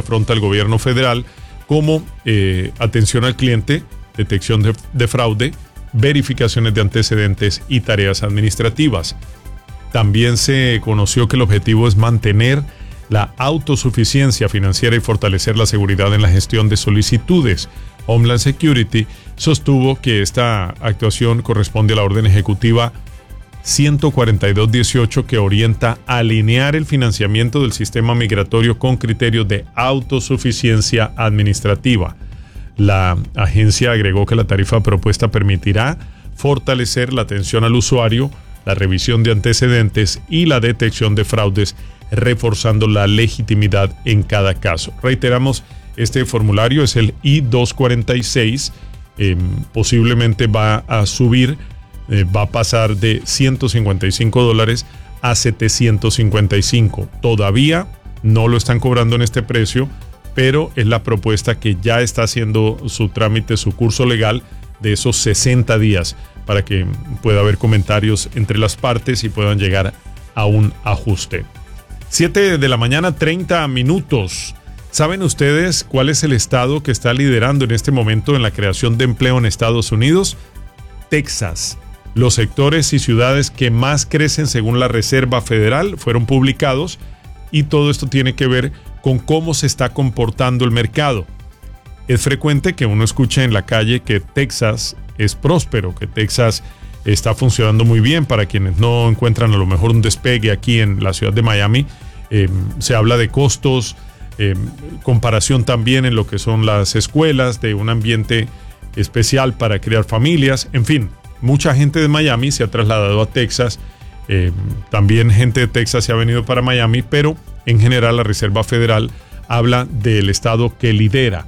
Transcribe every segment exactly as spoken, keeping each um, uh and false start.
afronta el gobierno federal, como eh, atención al cliente, detección de, de fraude, verificaciones de antecedentes y tareas administrativas. También se conoció que el objetivo es mantener la autosuficiencia financiera y fortalecer la seguridad en la gestión de solicitudes. Homeland Security sostuvo que esta actuación corresponde a la orden ejecutiva ciento cuarenta y dos dieciocho, que orienta a alinear el financiamiento del sistema migratorio con criterios de autosuficiencia administrativa. La agencia agregó que la tarifa propuesta permitirá fortalecer la atención al usuario, la revisión de antecedentes y la detección de fraudes, reforzando la legitimidad en cada caso. Reiteramos, este formulario es el I doscientos cuarenta y seis, eh, posiblemente va a subir, eh, va a pasar de ciento cincuenta y cinco dólares a setecientos cincuenta y cinco. Todavía no lo están cobrando en este precio, pero es la propuesta que ya está haciendo su trámite, su curso legal de esos sesenta días, para que pueda haber comentarios entre las partes y puedan llegar a un ajuste. siete de la mañana, treinta minutos. ¿Saben ustedes cuál es el estado que está liderando en este momento en la creación de empleo en Estados Unidos? Texas. Los sectores y ciudades que más crecen según la Reserva Federal fueron publicados, y todo esto tiene que ver con cómo se está comportando el mercado. Es frecuente que uno escuche en la calle que Texas es próspero, que Texas está funcionando muy bien. Para quienes no encuentran a lo mejor un despegue aquí en la ciudad de Miami, eh, se habla de costos, eh, comparación también en lo que son las escuelas, de un ambiente especial para crear familias. En fin, mucha gente de Miami se ha trasladado a Texas, eh, también gente de Texas se ha venido para Miami, pero en general la Reserva Federal habla del estado que lidera.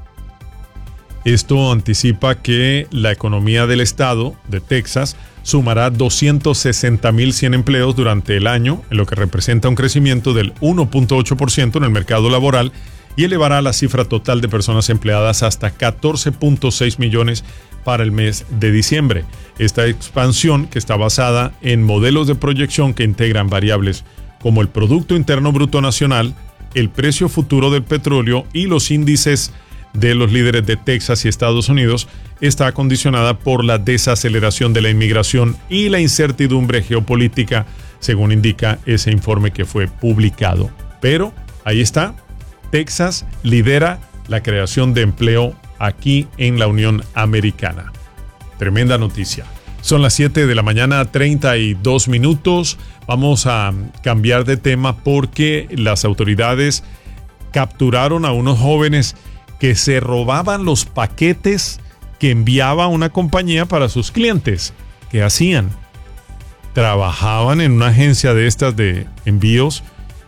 Esto anticipa que la economía del estado de Texas sumará doscientos sesenta mil cien empleos durante el año, en lo que representa un crecimiento del uno punto ocho por ciento en el mercado laboral, y elevará la cifra total de personas empleadas hasta catorce punto seis millones para el mes de diciembre. Esta expansión, que está basada en modelos de proyección que integran variables como el Producto Interno Bruto Nacional, el precio futuro del petróleo y los índices de los líderes de Texas y Estados Unidos, está condicionada por la desaceleración de la inmigración y la incertidumbre geopolítica, según indica ese informe que fue publicado. Pero ahí está, Texas lidera la creación de empleo aquí en la Unión Americana. Tremenda noticia. Son las siete de la mañana, treinta y dos minutos. Vamos a cambiar de tema porque las autoridades capturaron a unos jóvenes que se robaban los paquetes que enviaba una compañía para sus clientes. ¿Qué hacían? Trabajaban en una agencia de estas de envíos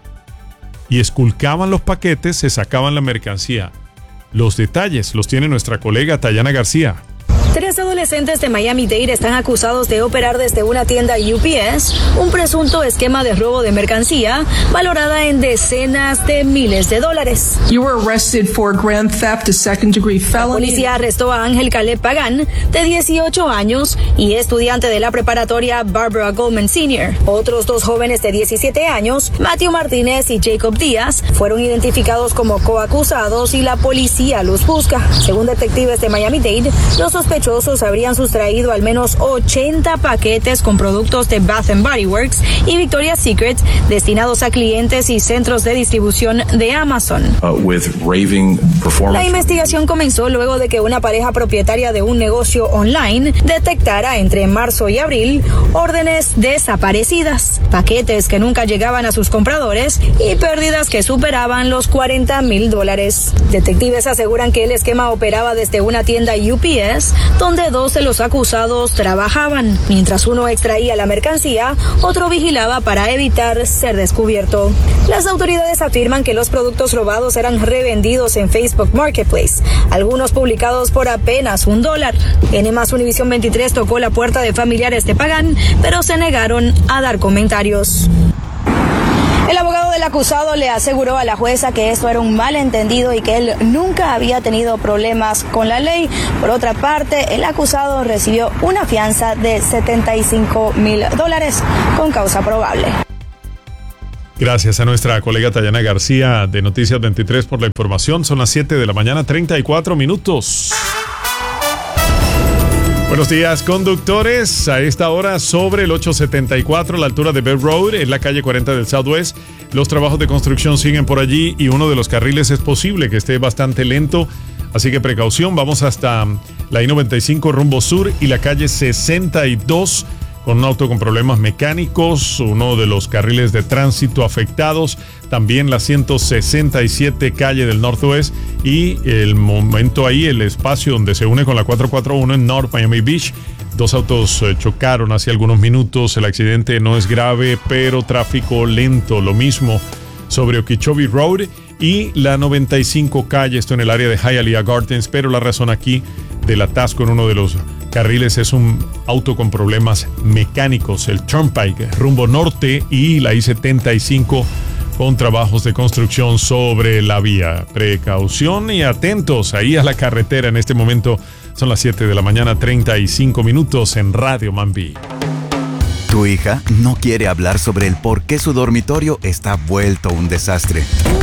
y esculcaban los paquetes, se sacaban la mercancía. Los detalles los tiene nuestra colega Tayana García. Tres adolescentes de Miami-Dade están acusados de operar desde una tienda U P S un presunto esquema de robo de mercancía valorada en decenas de miles de dólares. You were arrested for grand theft, a second degree felony. La policía arrestó a Ángel Caleb Pagán, de dieciocho años, y estudiante de la preparatoria Barbara Goldman senior Otros dos jóvenes de diecisiete años, Matthew Martínez y Jacob Díaz, fueron identificados como coacusados y la policía los busca. Según detectives de Miami-Dade, los sospechosos habrían sustraído al menos ochenta paquetes con productos de Bath and Body Works y Victoria's Secret destinados a clientes y centros de distribución de Amazon. Uh, with raving performance. La investigación comenzó luego de que una pareja propietaria de un negocio online detectara entre marzo y abril órdenes desaparecidas, paquetes que nunca llegaban a sus compradores y pérdidas que superaban los cuarenta mil dólares. Detectives aseguran que el esquema operaba desde una tienda U P S donde dos de los acusados trabajaban. Mientras uno extraía la mercancía, otro vigilaba para evitar ser descubierto. Las autoridades afirman que los productos robados eran revendidos en Facebook Marketplace, algunos publicados por apenas un dólar. N más Univisión veintitrés tocó la puerta de familiares de Pagán, pero se negaron a dar comentarios. El abogado del acusado le aseguró a la jueza que esto era un malentendido y que él nunca había tenido problemas con la ley. Por otra parte, el acusado recibió una fianza de setenta y cinco mil dólares con causa probable. Gracias a nuestra colega Tayana García de Noticias veintitrés por la información. Son las siete de la mañana, treinta y cuatro minutos. Buenos días, conductores. A esta hora, sobre el ochocientos setenta y cuatro, a la altura de Bell Road, en la calle cuarenta del Southwest, los trabajos de construcción siguen por allí y uno de los carriles es posible que esté bastante lento. Así que precaución, vamos hasta la I noventa y cinco rumbo sur y la calle sesenta y dos con un auto con problemas mecánicos, uno de los carriles de tránsito afectados, también la ciento sesenta y siete calle del Northwest y el momento ahí, el espacio donde se une con la cuatrocientos cuarenta y uno en North Miami Beach. Dos autos eh, chocaron hace algunos minutos, el accidente no es grave, pero tráfico lento, lo mismo sobre Okeechobee Road y la noventa y cinco calle, esto en el área de Hialeah Gardens, pero la razón aquí del atasco en uno de los carriles es un auto con problemas mecánicos, el Turnpike rumbo norte y la I setenta y cinco con trabajos de construcción sobre la vía. Precaución y atentos ahí a la carretera. En este momento son las siete de la mañana, treinta y cinco minutos en Radio Mambí. Tu hija no quiere hablar sobre el por qué su dormitorio está vuelto un desastre.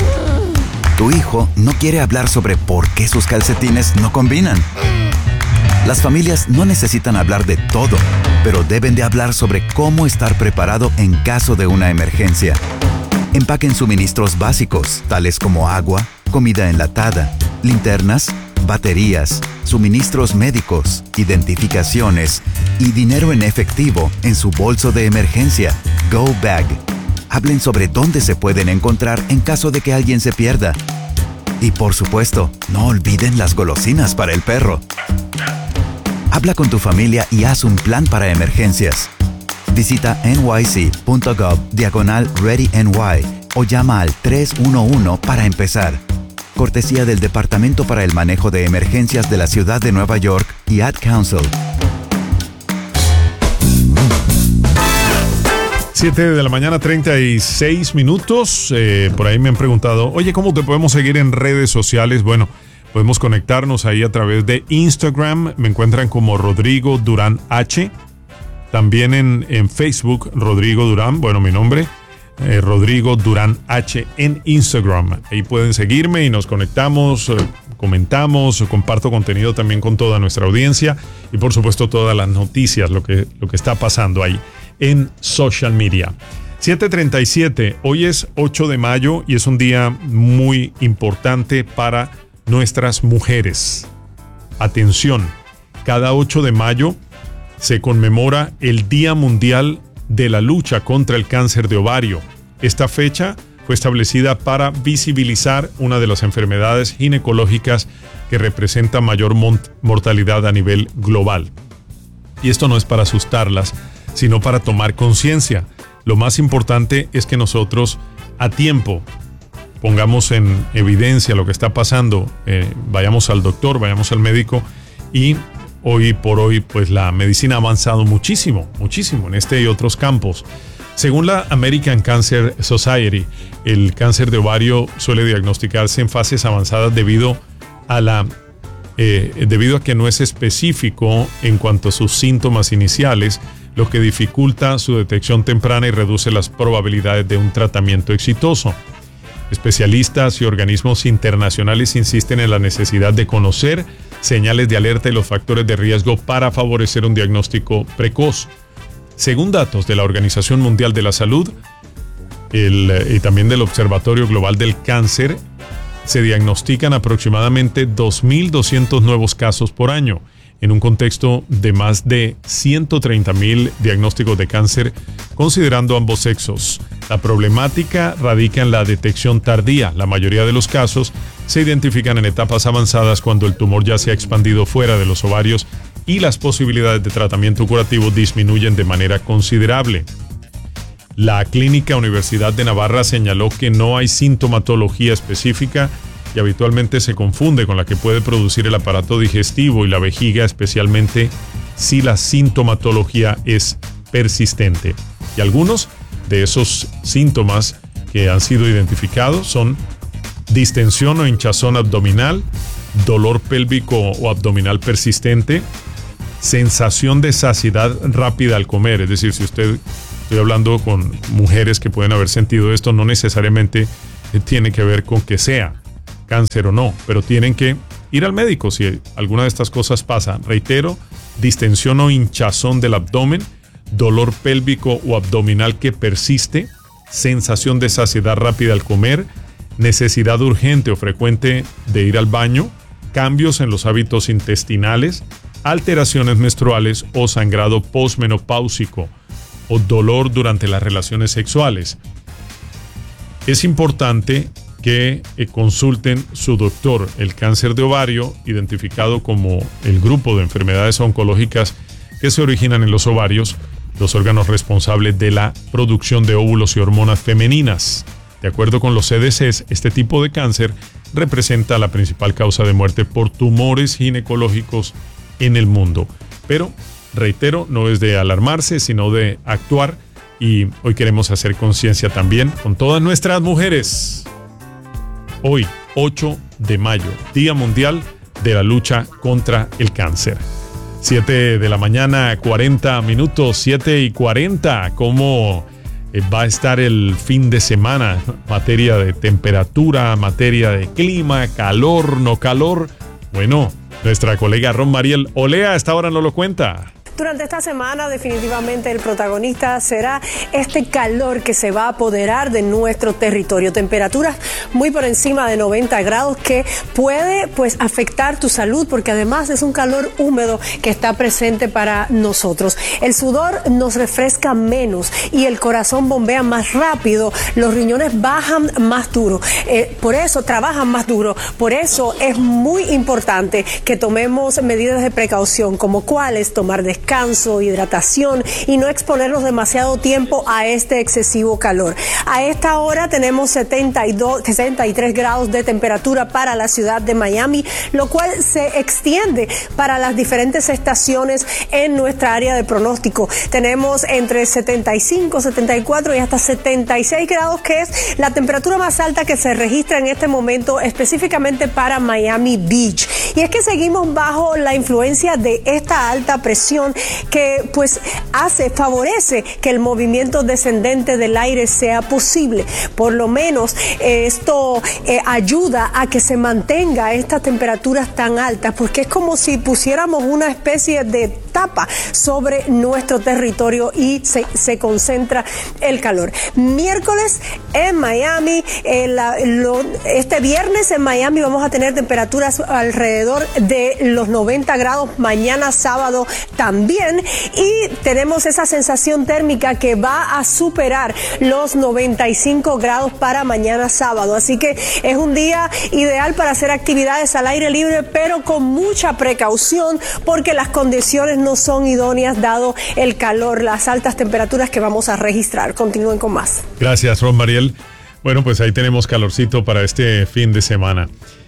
Tu hijo no quiere hablar sobre por qué sus calcetines no combinan. Las familias no necesitan hablar de todo, pero deben de hablar sobre cómo estar preparado en caso de una emergencia. Empaquen suministros básicos, tales como agua, comida enlatada, linternas, baterías, suministros médicos, identificaciones y dinero en efectivo en su bolso de emergencia, Go Bag. Hablen sobre dónde se pueden encontrar en caso de que alguien se pierda. Y por supuesto, no olviden las golosinas para el perro. Habla con tu familia y haz un plan para emergencias. Visita nyc.gov diagonal ReadyNY o llama al tres uno uno para empezar. Cortesía del Departamento para el Manejo de Emergencias de la Ciudad de Nueva York y Ad Council. siete de la mañana, treinta y seis minutos. Eh, por ahí me han preguntado, oye, ¿cómo te podemos seguir en redes sociales? Bueno, podemos conectarnos ahí a través de Instagram. Me encuentran como Rodrigo Durán H. También en, en Facebook, Rodrigo Durán. Bueno, mi nombre, eh, Rodrigo Durán H en Instagram. Ahí pueden seguirme y nos conectamos, eh, comentamos, comparto contenido también con toda nuestra audiencia. Y por supuesto todas las noticias, lo que, lo que está pasando ahí en social media. siete treinta y siete. Hoy es ocho de mayo y es un día muy importante para nuestras mujeres. Atención, cada ocho de mayo se conmemora el Día Mundial de la Lucha contra el Cáncer de Ovario. Esta fecha fue establecida para visibilizar una de las enfermedades ginecológicas que representa mayor mortalidad a nivel global. Y esto no es para asustarlas, sino para tomar conciencia. Lo más importante es que nosotros a tiempo pongamos en evidencia lo que está pasando, eh, vayamos al doctor, vayamos al médico y hoy por hoy pues la medicina ha avanzado muchísimo, muchísimo en este y otros campos. Según la American Cancer Society, el cáncer de ovario suele diagnosticarse en fases avanzadas debido a la eh, debido a que no es específico en cuanto a sus síntomas iniciales, lo que dificulta su detección temprana y reduce las probabilidades de un tratamiento exitoso. Especialistas y organismos internacionales insisten en la necesidad de conocer señales de alerta y los factores de riesgo para favorecer un diagnóstico precoz. Según datos de la Organización Mundial de la Salud el, y también del Observatorio Global del Cáncer, se diagnostican aproximadamente dos mil doscientos nuevos casos por año, en un contexto de más de ciento treinta mil diagnósticos de cáncer, considerando ambos sexos. La problemática radica en la detección tardía. La mayoría de los casos se identifican en etapas avanzadas cuando el tumor ya se ha expandido fuera de los ovarios y las posibilidades de tratamiento curativo disminuyen de manera considerable. La Clínica Universidad de Navarra señaló que no hay sintomatología específica y habitualmente se confunde con la que puede producir el aparato digestivo y la vejiga, especialmente si la sintomatología es persistente. Y algunos de esos síntomas que han sido identificados son distensión o hinchazón abdominal, dolor pélvico o abdominal persistente, sensación de saciedad rápida al comer, es decir, si usted estoy hablando con mujeres que pueden haber sentido esto, no necesariamente tiene que ver con que sea cáncer o no, pero tienen que ir al médico si alguna de estas cosas pasa. Reitero, distensión o hinchazón del abdomen, dolor pélvico o abdominal que persiste, sensación de saciedad rápida al comer, necesidad urgente o frecuente de ir al baño, cambios en los hábitos intestinales, alteraciones menstruales o sangrado posmenopáusico o dolor durante las relaciones sexuales. Es importante que eh, consulten su doctor. El cáncer de ovario, identificado como el grupo de enfermedades oncológicas que se originan en los ovarios, los órganos responsables de la producción de óvulos y hormonas femeninas. De acuerdo con los C D Cs, este tipo de cáncer representa la principal causa de muerte por tumores ginecológicos en el mundo. Pero, reitero, no es de alarmarse, sino de actuar, y hoy queremos hacer conciencia también con todas nuestras mujeres. Hoy, ocho de mayo, Día Mundial de la Lucha contra el Cáncer. siete de la mañana, cuarenta minutos, siete y cuarenta. ¿Cómo va a estar el fin de semana? Materia de temperatura, materia de clima, calor, no calor. Bueno, nuestra colega Ron Mariel Olea a esta hora nos lo cuenta. Durante esta semana definitivamente el protagonista será este calor que se va a apoderar de nuestro territorio. Temperaturas muy por encima de noventa grados que puede pues afectar tu salud porque además es un calor húmedo que está presente para nosotros. El sudor nos refresca menos y el corazón bombea más rápido, los riñones bajan más duro, eh, por eso trabajan más duro. Por eso es muy importante que tomemos medidas de precaución como cuáles tomar descanso, descanso, hidratación y no exponernos demasiado tiempo a este excesivo calor. A esta hora tenemos setenta y dos, setenta y tres grados de temperatura para la ciudad de Miami, lo cual se extiende para las diferentes estaciones en nuestra área de pronóstico. Tenemos entre setenta y cinco, setenta y cuatro y hasta setenta y seis grados, que es la temperatura más alta que se registra en este momento específicamente para Miami Beach. Y es que seguimos bajo la influencia de esta alta presión que pues hace, favorece que el movimiento descendente del aire sea posible. Por lo menos eh, esto eh, ayuda a que se mantenga estas temperaturas tan altas, porque es como si pusiéramos una especie de tapa sobre nuestro territorio y se, se concentra el calor. Miércoles en Miami, eh, la, lo, este viernes en Miami vamos a tener temperaturas alrededor de los noventa grados, mañana sábado también, y tenemos esa sensación térmica que va a superar los noventa y cinco grados para mañana sábado, así que es un día ideal para hacer actividades al aire libre, pero con mucha precaución porque las condiciones no son idóneas dado el calor, las altas temperaturas que vamos a registrar. Continúen con más. Gracias, Ron Mariel. Bueno, pues ahí tenemos calorcito para este fin de semana.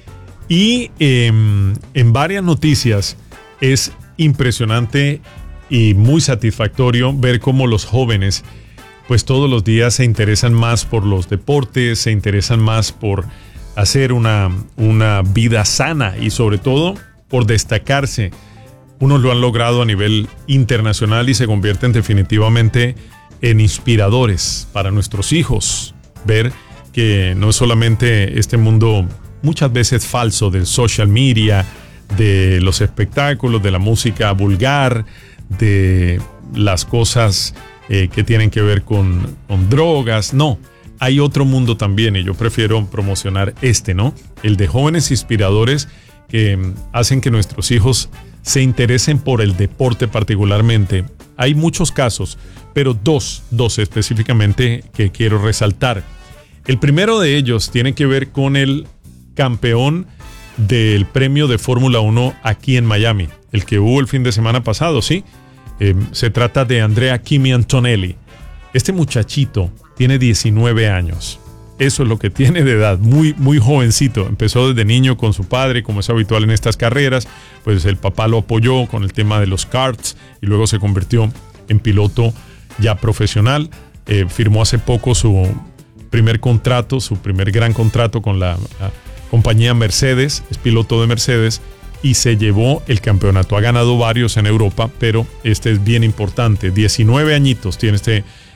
Y eh, en varias noticias es impresionante y muy satisfactorio ver cómo los jóvenes pues todos los días se interesan más por los deportes, se interesan más por hacer una, una vida sana y sobre todo por destacarse. Unos lo han logrado a nivel internacional y se convierten definitivamente en inspiradores para nuestros hijos. Ver que no es solamente este mundo muchas veces falso del social media, de los espectáculos, de la música vulgar, de las cosas eh, que tienen que ver con, con drogas. No, hay otro mundo también y yo prefiero promocionar este, ¿no? El de jóvenes inspiradores que mm, hacen que nuestros hijos se interesen por el deporte particularmente. Hay muchos casos, pero dos, dos específicamente que quiero resaltar. El primero de ellos tiene que ver con el campeón del premio de Fórmula uno aquí en Miami, el que hubo el fin de semana pasado, ¿sí? Eh, se trata de Andrea Kimi Antonelli. Este muchachito tiene diecinueve años. Eso es lo que tiene de edad, muy, muy jovencito. Empezó desde niño con su padre, como es habitual en estas carreras. Pues el papá lo apoyó con el tema de los karts y luego se convirtió en piloto ya profesional. Eh, firmó hace poco su primer contrato, su primer gran contrato con la, la compañía Mercedes, es piloto de Mercedes y se llevó el campeonato. Ha ganado varios en Europa, pero este es bien importante. diecinueve añitos tiene este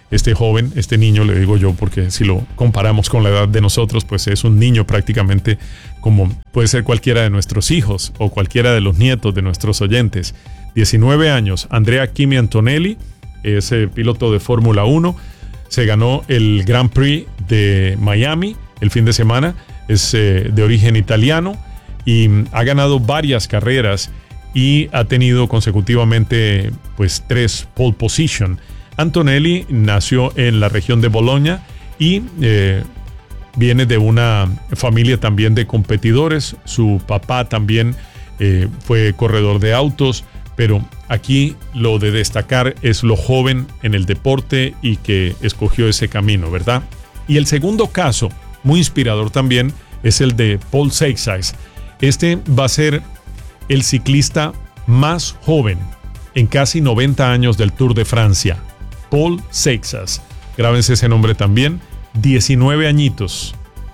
este joven, este niño, le digo yo, porque si lo comparamos con la edad de nosotros, pues es un niño prácticamente como puede ser cualquiera de nuestros hijos o cualquiera de los nietos de nuestros oyentes. diecinueve años, Andrea Kimi Antonelli, es eh, piloto de Fórmula uno, se ganó el Grand Prix de Miami el fin de semana, es eh, de origen italiano y mm, ha ganado varias carreras y ha tenido consecutivamente pues tres pole position. Antonelli nació en la región de Bologna y eh, viene de una familia también de competidores. Su papá también eh, fue corredor de autos, pero aquí lo de destacar es lo joven en el deporte y que escogió ese camino, ¿verdad? Y el segundo caso, muy inspirador también, es el de Paul Seixas. Este va a ser el ciclista más joven en casi noventa años del Tour de Francia. Paul Seixas, grábense ese nombre también, diecinueve añitos.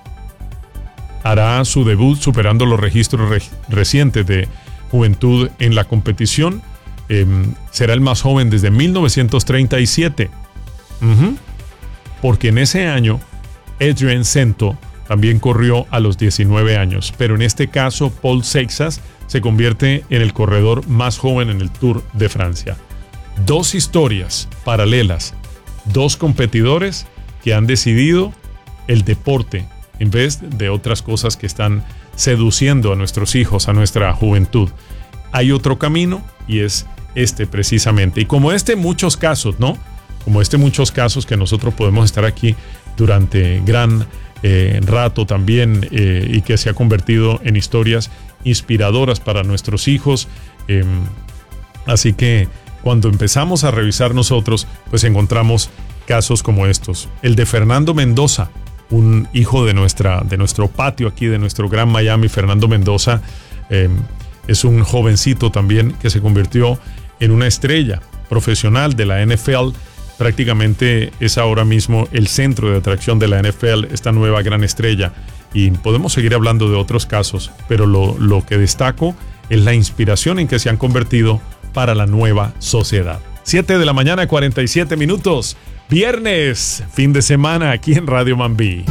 Hará su debut superando los registros re- recientes de juventud en la competición. Eh, será el más joven desde mil novecientos treinta y siete. Uh-huh. Porque en ese año, Adrien Sento también corrió a los diecinueve años. Pero en este caso, Paul Seixas se convierte en el corredor más joven en el Tour de Francia. Dos historias paralelas, dos competidores que han decidido el deporte en vez de otras cosas que están seduciendo a nuestros hijos, a nuestra juventud. Hay otro camino y es este precisamente. Y como este muchos casos, ¿no? Como este muchos casos que nosotros podemos estar aquí durante gran eh, rato también eh, y que se ha convertido en historias inspiradoras para nuestros hijos. Eh, así que cuando empezamos a revisar nosotros, pues encontramos casos como estos. El de Fernando Mendoza, un hijo de, nuestra, de nuestro patio aquí, de nuestro Gran Miami. Fernando Mendoza eh, es un jovencito también que se convirtió en una estrella profesional de la N F L. Prácticamente es ahora mismo el centro de atracción de la N F L, esta nueva gran estrella. Y podemos seguir hablando de otros casos, pero lo, lo que destaco es la inspiración en que se han convertido para la nueva sociedad. siete de la mañana, cuarenta y siete minutos. Viernes, fin de semana aquí en Radio Mambí.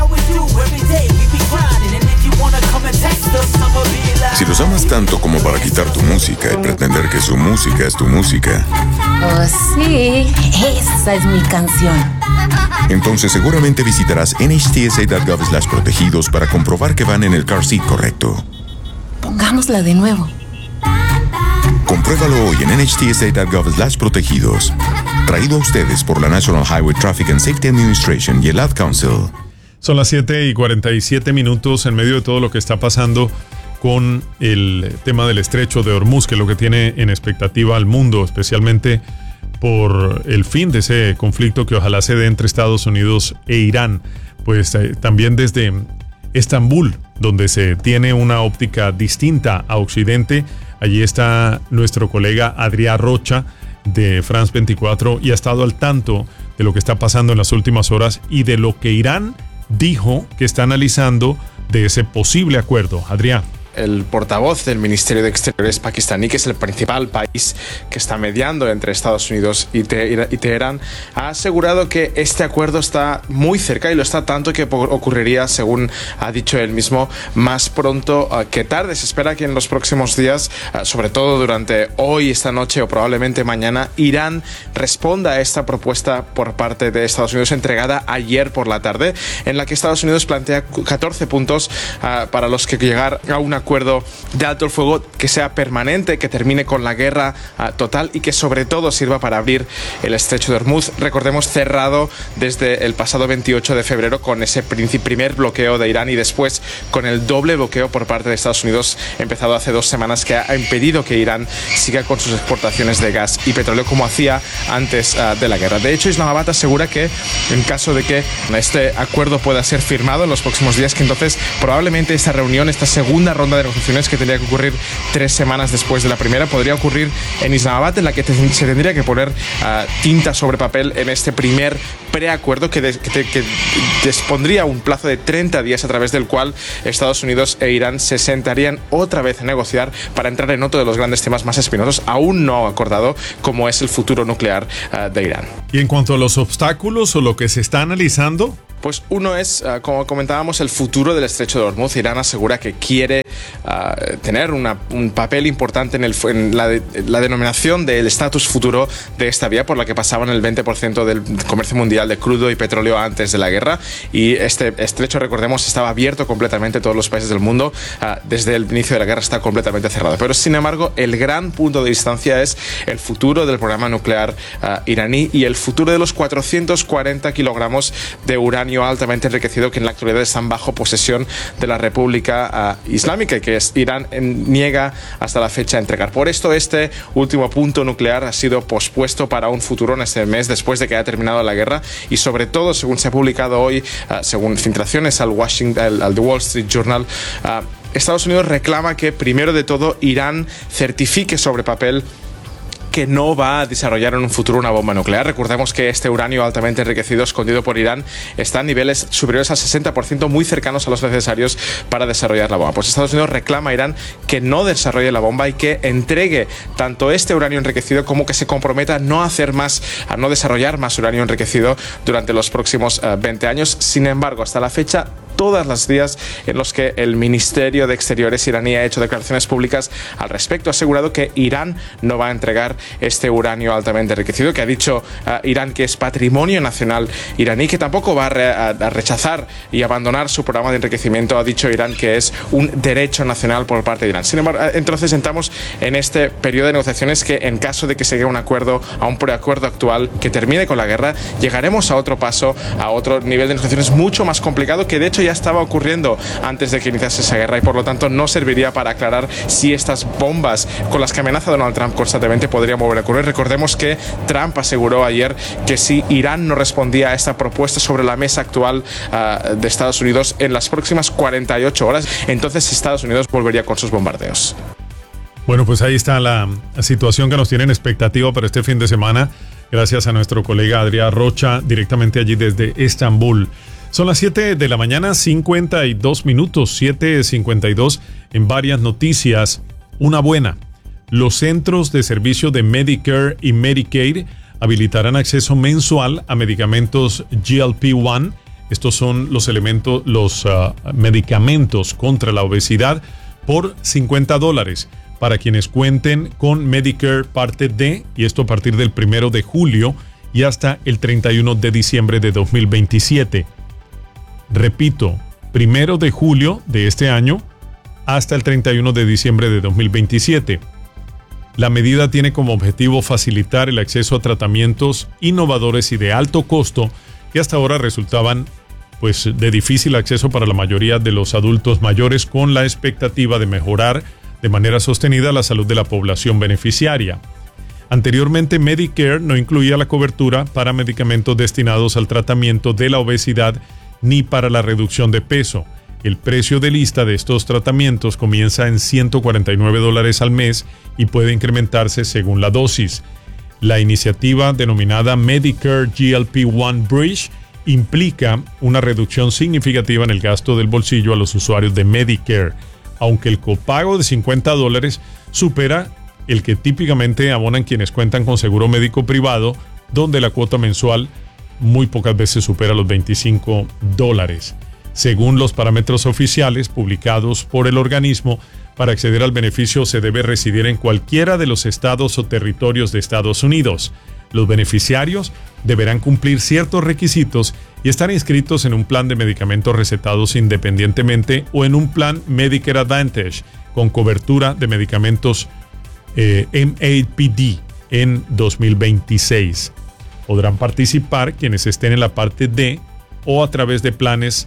Si los amas tanto como para quitar tu música y pretender que su música es tu música. Oh, sí, esa es mi canción. Entonces seguramente visitarás N H T S A punto gov slash protegidos para comprobar que van en el car seat correcto. Pongámosla de nuevo. Compruébalo hoy en N H T S A punto gov slash protegidos. Traído a ustedes por la National Highway Traffic and Safety Administration y el Ad Council. Son las siete y cuarenta y siete minutos en medio de todo lo que está pasando con el tema del estrecho de Hormuz, que es lo que tiene en expectativa al mundo, especialmente por el fin de ese conflicto que ojalá se dé entre Estados Unidos e Irán. Pues eh, también desde Estambul, donde se tiene una óptica distinta a Occidente, allí está nuestro colega Adrián Rocha de France veinticuatro y ha estado al tanto de lo que está pasando en las últimas horas y de lo que Irán dijo que está analizando de ese posible acuerdo. Adrián. El portavoz del Ministerio de Exteriores pakistaní, que es el principal país que está mediando entre Estados Unidos y, Te- y Teherán, ha asegurado que este acuerdo está muy cerca y lo está tanto que ocurriría, según ha dicho él mismo, más pronto uh, que tarde. Se espera que en los próximos días, uh, sobre todo durante hoy, esta noche o probablemente mañana, Irán responda a esta propuesta por parte de Estados Unidos entregada ayer por la tarde, en la que Estados Unidos plantea catorce puntos uh, para los que llegar a una acuerdo de alto el fuego que sea permanente, que termine con la guerra uh, total y que sobre todo sirva para abrir el estrecho de Hormuz, recordemos, cerrado desde el pasado veintiocho de febrero con ese primer bloqueo de Irán y después con el doble bloqueo por parte de Estados Unidos empezado hace dos semanas, que ha impedido que Irán siga con sus exportaciones de gas y petróleo como hacía antes uh, de la guerra. De hecho, Islamabad asegura que en caso de que este acuerdo pueda ser firmado en los próximos días, que entonces probablemente esta reunión, esta segunda ronda ronda de negociaciones que tendría que ocurrir tres semanas después de la primera. Podría ocurrir en Islamabad, en la que te, se tendría que poner uh, tinta sobre papel en este primer preacuerdo que, de, que, que dispondría un plazo de treinta días a través del cual Estados Unidos e Irán se sentarían otra vez a negociar para entrar en otro de los grandes temas más espinosos, aún no acordado, como es el futuro nuclear uh, de Irán. Y en cuanto a los obstáculos o lo que se está analizando, pues uno es, uh, como comentábamos, el futuro del estrecho de Hormuz. Irán asegura que quiere uh, tener una, un papel importante en, el, en la, de, la denominación del estatus futuro de esta vía, por la que pasaban el veinte por ciento del comercio mundial de crudo y petróleo antes de la guerra. Y este estrecho, recordemos, estaba abierto completamente a todos los países del mundo. Uh, desde el inicio de la guerra está completamente cerrado. Pero, sin embargo, el gran punto de distancia es el futuro del programa nuclear uh, iraní y el futuro de los cuatrocientos cuarenta kilogramos de uranio altamente enriquecido que en la actualidad están bajo posesión de la República uh, Islámica y que es, Irán en, niega hasta la fecha entregar. Por esto, este último punto nuclear ha sido pospuesto para un futuro en este mes, después de que haya terminado la guerra, y sobre todo, según se ha publicado hoy, uh, según filtraciones al, Washington, al, al The Wall Street Journal, uh, Estados Unidos reclama que, primero de todo, Irán certifique sobre papel que no va a desarrollar en un futuro una bomba nuclear. Recordemos que este uranio altamente enriquecido escondido por Irán está a niveles superiores al sesenta por ciento, muy cercanos a los necesarios para desarrollar la bomba. Pues Estados Unidos reclama a Irán que no desarrolle la bomba y que entregue tanto este uranio enriquecido como que se comprometa a no hacer más, a no desarrollar más uranio enriquecido durante los próximos uh, veinte años. Sin embargo, hasta la fecha, todos los días en los que el Ministerio de Exteriores iraní ha hecho declaraciones públicas al respecto, ha asegurado que Irán no va a entregar este uranio altamente enriquecido, que ha dicho uh, Irán que es patrimonio nacional iraní, que tampoco va a, re, a, a rechazar y abandonar su programa de enriquecimiento. Ha dicho Irán que es un derecho nacional por parte de Irán. Sin embargo, entonces entramos en este periodo de negociaciones que, en caso de que se llegue a un acuerdo, a un preacuerdo actual que termine con la guerra, llegaremos a otro paso, a otro nivel de negociaciones mucho más complicado, que de hecho ya estaba ocurriendo antes de que iniciase esa guerra, y por lo tanto no serviría para aclarar si estas bombas con las que amenaza Donald Trump constantemente podrían volver a ocurrir. Recordemos que Trump aseguró ayer que si Irán no respondía a esta propuesta sobre la mesa actual uh, de Estados Unidos en las próximas cuarenta y ocho horas, entonces Estados Unidos volvería con sus bombardeos. Bueno, pues ahí está la situación que nos tiene en expectativa para este fin de semana, gracias a nuestro colega Adrián Rocha, directamente allí desde Estambul. Son las siete de la mañana, cincuenta y dos minutos, siete cincuenta y dos. En varias noticias, una buena. Los centros de servicio de Medicare y Medicaid habilitarán acceso mensual a medicamentos G L P uno. Estos son los elementos, los uh, medicamentos contra la obesidad por cincuenta dólares para quienes cuenten con Medicare Parte D, y esto a partir del primero de julio y hasta el treinta y uno de diciembre de dos mil veintisiete. Repito, primero de julio de este año hasta el treinta y uno de diciembre de dos mil veintisiete. La medida tiene como objetivo facilitar el acceso a tratamientos innovadores y de alto costo que hasta ahora resultaban pues, de difícil acceso para la mayoría de los adultos mayores, con la expectativa de mejorar de manera sostenida la salud de la población beneficiaria. Anteriormente, Medicare no incluía la cobertura para medicamentos destinados al tratamiento de la obesidad ni para la reducción de peso. El precio de lista de estos tratamientos comienza en ciento cuarenta y nueve dólares al mes y puede incrementarse según la dosis. La iniciativa denominada Medicare G L P uno Bridge implica una reducción significativa en el gasto del bolsillo a los usuarios de Medicare, aunque el copago de cincuenta dólares supera el que típicamente abonan quienes cuentan con seguro médico privado, donde la cuota mensual muy pocas veces supera los veinticinco dólares. Según los parámetros oficiales publicados por el organismo, para acceder al beneficio se debe residir en cualquiera de los estados o territorios de Estados Unidos. Los beneficiarios deberán cumplir ciertos requisitos y estar inscritos en un plan de medicamentos recetados independientemente o en un plan Medicare Advantage con cobertura de medicamentos eh, M A P D en dos mil veintiséis. Podrán participar quienes estén en la parte D o a través de planes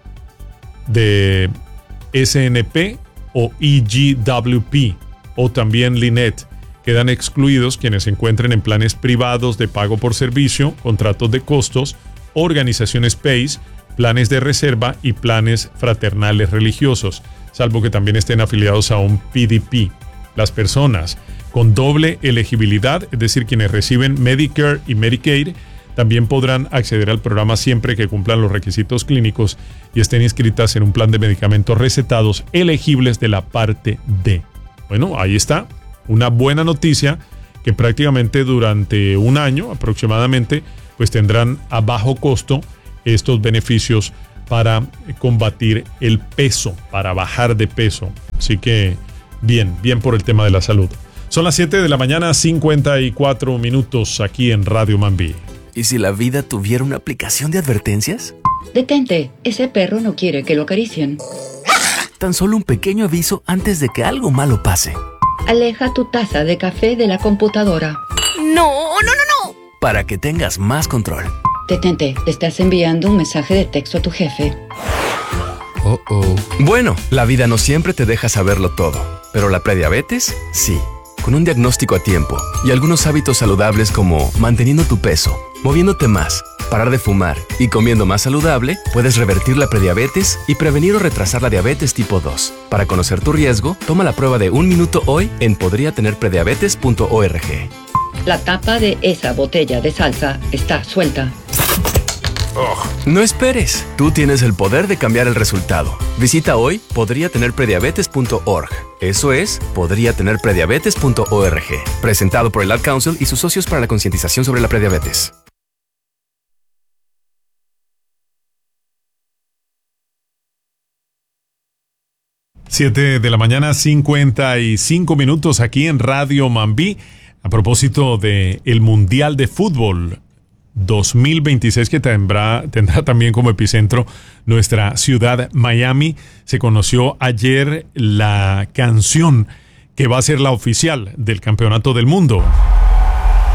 de S N P o E G W P o también Linet. Quedan excluidos quienes se encuentren en planes privados de pago por servicio, contratos de costos, organizaciones P A C E, planes de reserva y planes fraternales religiosos. salvo que también estén afiliados a un P D P. Las personas con doble elegibilidad, es decir, quienes reciben Medicare y Medicaid, también podrán acceder al programa siempre que cumplan los requisitos clínicos y estén inscritas en un plan de medicamentos recetados elegibles de la parte D. Bueno, ahí está, una buena noticia que prácticamente durante un año aproximadamente, pues tendrán a bajo costo estos beneficios para combatir el peso, para bajar de peso. Así que bien, bien por el tema de la salud. Son las siete de la mañana, cincuenta y cuatro minutos aquí en Radio Mambí. ¿Y si la vida tuviera una aplicación de advertencias? Detente, ese perro no quiere que lo acaricien. Tan solo un pequeño aviso antes de que algo malo pase. Aleja tu taza de café de la computadora. No, no, no, no. Para que tengas más control. Detente, te estás enviando un mensaje de texto a tu jefe. Oh, oh. Bueno, la vida no siempre te deja saberlo todo, pero la prediabetes, sí. Con un diagnóstico a tiempo y algunos hábitos saludables como manteniendo tu peso, moviéndote más, parar de fumar y comiendo más saludable, puedes revertir la prediabetes y prevenir o retrasar la diabetes tipo dos. Para conocer tu riesgo, toma la prueba de un minuto hoy en podría tener prediabetes punto org. La tapa de esa botella de salsa está suelta. Oh. No esperes, tú tienes el poder de cambiar el resultado. Visita hoy podría tener prediabetes punto org. Eso es podría tener prediabetes punto org. Presentado por el Ad Council y sus socios para la concientización sobre la prediabetes. siete de la mañana, cincuenta y cinco minutos aquí en Radio Mambí. A propósito del Mundial de Fútbol dos mil veintiséis que tendrá, tendrá también como epicentro nuestra ciudad Miami, se conoció ayer la canción que va a ser la oficial del Campeonato del Mundo.